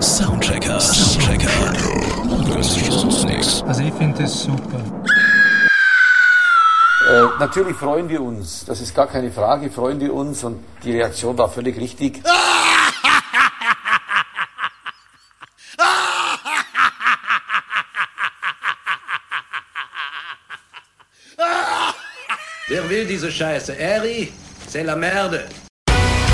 Soundchecker. Das ist uns nichts. Also ich finde es super. Natürlich freuen wir uns, das ist gar keine Frage, freuen wir uns und die Reaktion war völlig richtig. Wer will diese Scheiße? Eri, c'est la merde.